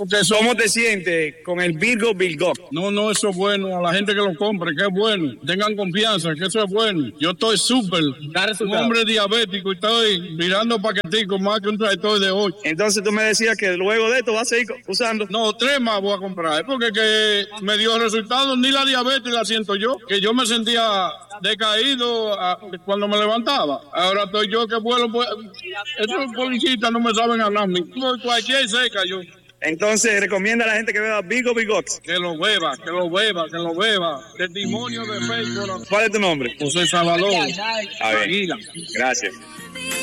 Porque eso... ¿Cómo te sientes con el Virgo Bilgot? No, eso es bueno. A la gente que lo compre, que es bueno. Tengan confianza, que eso es bueno. Yo estoy súper. Un hombre diabético y estoy mirando paqueticos más que un tractor de 8. Entonces tú me decías que luego de esto vas a seguir usando. No, 3 más voy a comprar. Porque que me dio resultados. Ni la diabetes la siento yo. Que yo me sentía decaído cuando me levantaba. Ahora estoy yo que vuelo. Pues, estos policías no me saben hablar. Cualquier seca yo. Entonces recomienda a la gente que beba Virgo Bilgot. Que lo beba, que lo beba, que lo beba. Testimonio de fe. ¿Cuál es tu nombre? José Salvador. A ver. Gracias.